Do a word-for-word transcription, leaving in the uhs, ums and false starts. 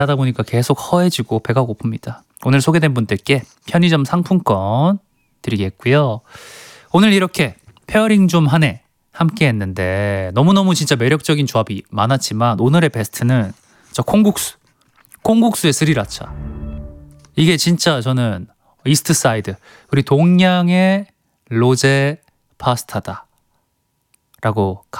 하다 보니까 계속 허해지고 배가 고픕니다. 오늘 소개된 분들께 편의점 상품권 드리겠고요. 오늘 이렇게 페어링 좀 하네 함께 했는데 너무너무 진짜 매력적인 조합이 많았지만 오늘의 베스트는 저 콩국수. 콩국수의 스리라차. 이게 진짜 저는 이스트 사이드, 우리 동양의 로제 파스타다 라고